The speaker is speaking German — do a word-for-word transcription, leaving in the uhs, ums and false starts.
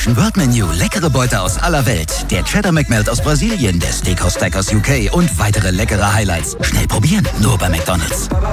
Fusion World Menu, leckere Beute aus aller Welt. Der Cheddar McMelt aus Brasilien, der Steakhouse Stack aus U K und weitere leckere Highlights. Schnell probieren, nur bei McDonald's.